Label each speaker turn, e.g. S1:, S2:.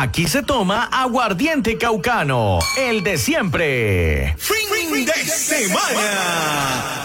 S1: Aquí se toma aguardiente caucano, el de siempre.
S2: Fin de semana.